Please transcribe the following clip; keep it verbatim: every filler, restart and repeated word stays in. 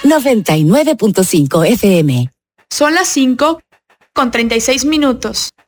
noventa y nueve punto cinco F M. Son las cinco con treinta y seis minutos.